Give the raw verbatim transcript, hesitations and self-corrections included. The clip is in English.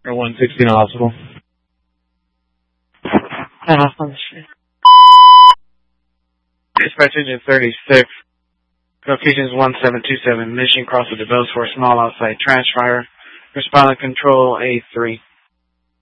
Or one sixteen hospital. At hospital street. Dispatch engine thirty-six. Location is one seven two seven. Mission cross the DeVos for a small outside trash fire. Responding control A three.